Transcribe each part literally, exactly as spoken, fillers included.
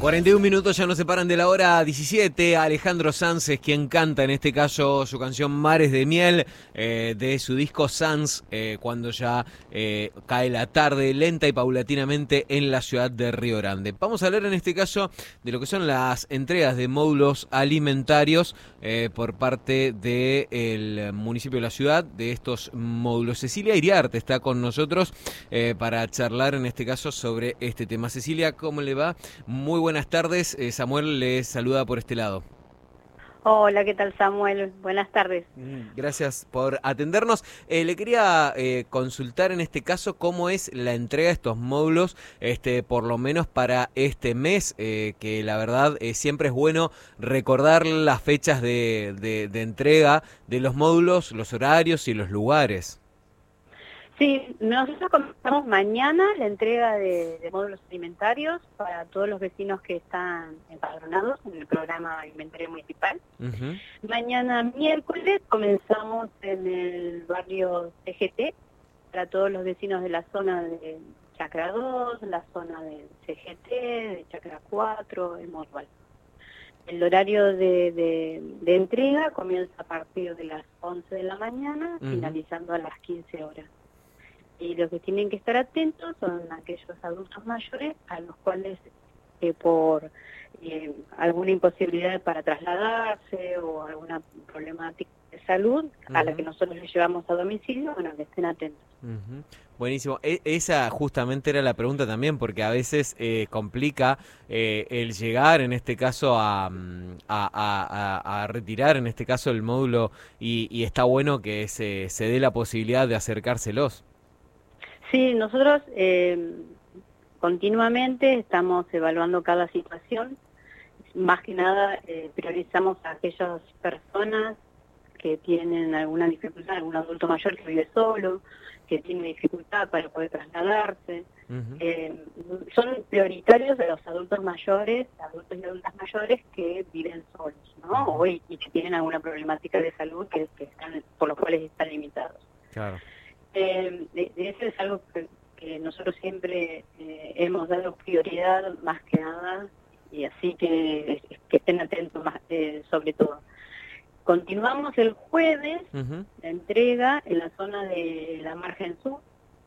cuarenta y un minutos ya nos separan de la hora diecisiete. Alejandro Sanz es quien canta en este caso su canción Mares de Miel, eh, de su disco Sanz, eh, cuando ya eh, cae la tarde lenta y paulatinamente en la ciudad de Río Grande. Vamos a hablar en este caso de lo que son las entregas de módulos alimentarios eh, por parte del municipio de la ciudad, de estos módulos. Cecilia Iriarte está con nosotros eh, para charlar en este caso sobre este tema. Cecilia, ¿cómo le va? Muy buenas tardes, eh, Samuel les saluda por este lado. Hola, ¿qué tal, Samuel? Buenas tardes. Gracias por atendernos. Eh, le quería eh, consultar en este caso cómo es la entrega de estos módulos, este, por lo menos para este mes, eh, que la verdad eh, siempre es bueno recordar las fechas de, de, de entrega de los módulos, los horarios y los lugares. Sí, nosotros comenzamos mañana la entrega de, de módulos alimentarios para todos los vecinos que están empadronados en el programa alimentario municipal. Uh-huh. Mañana miércoles comenzamos en el barrio C G T para todos los vecinos de la zona de Chacra dos, la zona del C G T, de Chacra cuatro, el Morval. El horario de, de, de entrega comienza a partir de las once de la mañana, uh-huh, finalizando a las quince horas. Y los que tienen que estar atentos son aquellos adultos mayores a los cuales eh, por eh, alguna imposibilidad para trasladarse o alguna problemática de salud, uh-huh, a la que nosotros les llevamos a domicilio, bueno, que estén atentos. Uh-huh. Buenísimo. E- esa justamente era la pregunta también, porque a veces eh, complica eh, el llegar, en este caso, a, a, a, a retirar, en este caso, el módulo, y, y está bueno que se, se dé la posibilidad de acercárselos. Sí, nosotros eh, continuamente estamos evaluando cada situación. Más que nada eh, priorizamos a aquellas personas que tienen alguna dificultad, algún adulto mayor que vive solo, que tiene dificultad para poder trasladarse. Uh-huh. Eh, son prioritarios de los adultos mayores, adultos y adultas mayores que viven solos, ¿no? Uh-huh. O, y, y que tienen alguna problemática de salud que, que están, por los cuales están limitados. Claro. Eh, de, de eso es algo que, que nosotros siempre eh, hemos dado prioridad más que nada, y así que, que estén atentos más, eh, sobre todo. Continuamos el jueves, uh-huh, la entrega en la zona de la Margen Sur,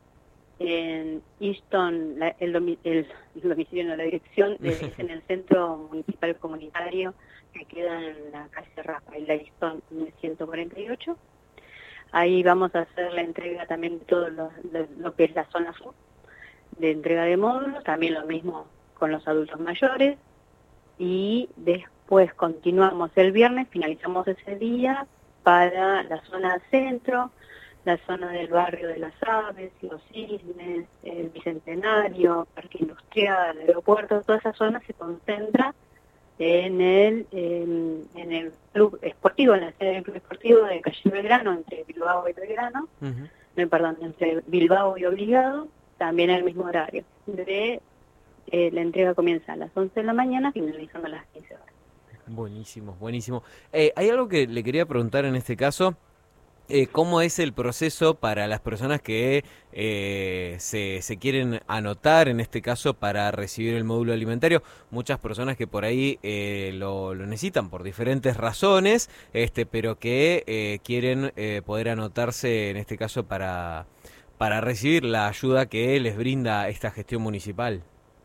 en Easton, la, el, domi, el, el domicilio, no, la dirección de, es en el centro municipal comunitario que queda en la calle Rafael Easton ciento cuarenta y ocho. Ahí vamos a hacer la entrega también de todo lo, de, lo que es la zona sur, de entrega de módulos, también lo mismo con los adultos mayores, y después continuamos el viernes, finalizamos ese día para la zona centro, la zona del barrio de las Aves, los Cisnes, el Bicentenario, Parque Industrial, el aeropuerto, toda esa zona se concentra en el en, en el club esportivo, en la sede del club esportivo de Calle Belgrano, entre Bilbao y Belgrano, uh-huh, no, perdón, entre Bilbao y Obligado, también en el mismo horario. De eh, la entrega comienza a las once de la mañana, finalizando a las quince horas. Buenísimo, buenísimo. Eh, hay algo que le quería preguntar en este caso. Eh, ¿Cómo es el proceso para las personas que eh, se, se quieren anotar, en este caso, para recibir el módulo alimentario? Muchas personas que por ahí eh, lo, lo necesitan por diferentes razones, este, pero que eh, quieren eh, poder anotarse, en este caso, para, para recibir la ayuda que les brinda esta gestión municipal.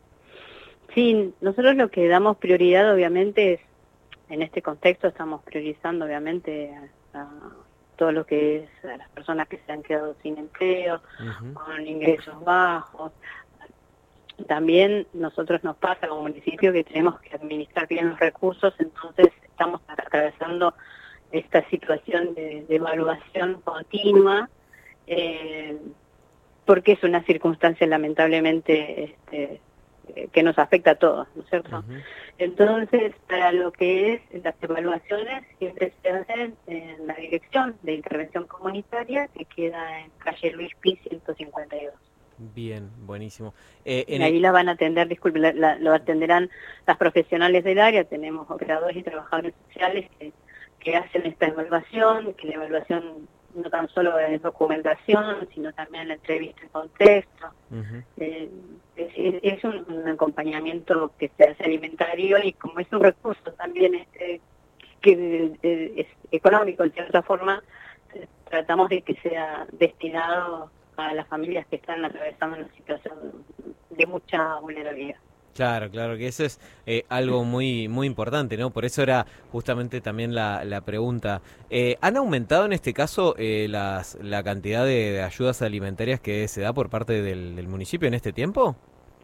Sí, nosotros lo que damos prioridad, obviamente, es, en este contexto estamos priorizando, obviamente, a... a todo lo que es a las personas que se han quedado sin empleo, uh-huh, con ingresos bajos. También nosotros nos pasa como municipio que tenemos que administrar bien los recursos, entonces estamos atravesando esta situación de, de evaluación continua, eh, porque es una circunstancia lamentablemente este, que nos afecta a todos, ¿no es cierto? Uh-huh. Entonces, para lo que es las evaluaciones, siempre se hacen en la dirección de intervención comunitaria, que queda en calle Luis Pi ciento cincuenta y dos. Bien, buenísimo. Eh, en y ahí el... la van a atender, disculpe, la, la, lo atenderán las profesionales del área, tenemos operadores y trabajadores sociales que, que hacen esta evaluación, que la evaluación no tan solo en documentación, sino también la entrevista en contexto. Uh-huh. eh, es, es un, un acompañamiento que se hace alimentario y como es un recurso también este, que eh, es económico en cierta forma, eh, tratamos de que sea destinado a las familias que están atravesando una situación de mucha vulnerabilidad. Claro, claro, que eso es eh, algo muy muy importante, ¿no? Por eso era justamente también la, la pregunta. Eh, ¿Han aumentado en este caso eh, las, la cantidad de, de ayudas alimentarias que se da por parte del, del municipio en este tiempo?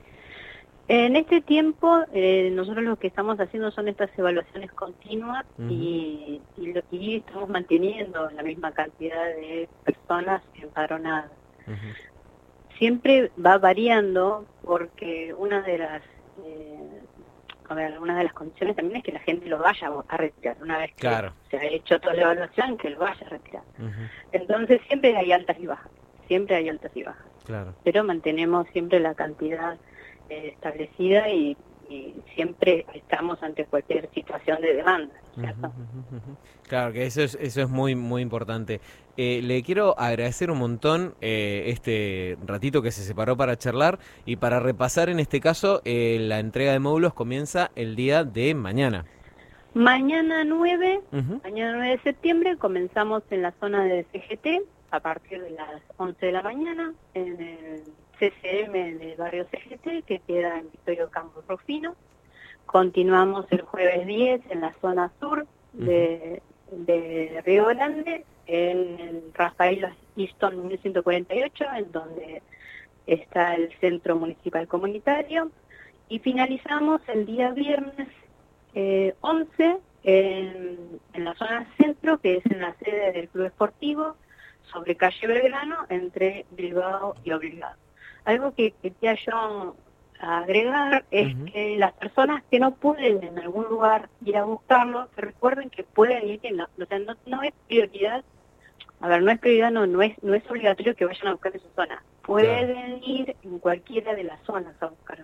En este tiempo, eh, nosotros lo que estamos haciendo son estas evaluaciones continuas uh-huh. y, y, lo, y estamos manteniendo la misma cantidad de personas empadronadas. Uh-huh. Siempre va variando porque una de las eh, a ver, una de las condiciones también es que la gente lo vaya a retirar una vez que claro. se ha hecho toda la evaluación, que lo vaya a retirar. Uh-huh. Entonces siempre hay altas y bajas, siempre hay altas y bajas. Claro. Pero mantenemos siempre la cantidad eh, establecida y, y siempre estamos ante cualquier situación de demanda, ¿cierto? Uh-huh, uh-huh. Claro, que eso es eso es muy muy importante. Eh, le quiero agradecer un montón eh, este ratito que se separó para charlar y para repasar en este caso eh, la entrega de módulos comienza el día de mañana. Mañana nueve, uh-huh. mañana nueve de septiembre comenzamos en la zona de C G T a partir de las once de la mañana en el C C M del barrio C G T que queda en Victorio Campos Rufino. Continuamos el jueves diez en la zona sur de, uh-huh. de Río Grande, en el Rafael Easton mil ciento cuarenta y ocho, en donde está el Centro Municipal Comunitario. Y finalizamos el día viernes eh, once en, en la zona centro, que es en la sede del Club Esportivo, sobre calle Belgrano, entre Bilbao y Obligado. Algo que quería yo agregar es uh-huh. que las personas que no pueden en algún lugar ir a buscarlo, que recuerden que pueden ir, en la, o sea, no, no es prioridad, a ver, no es prioridad, no, no es no es obligatorio que vayan a buscar en su zona. Pueden claro. ir en cualquiera de las zonas a buscar.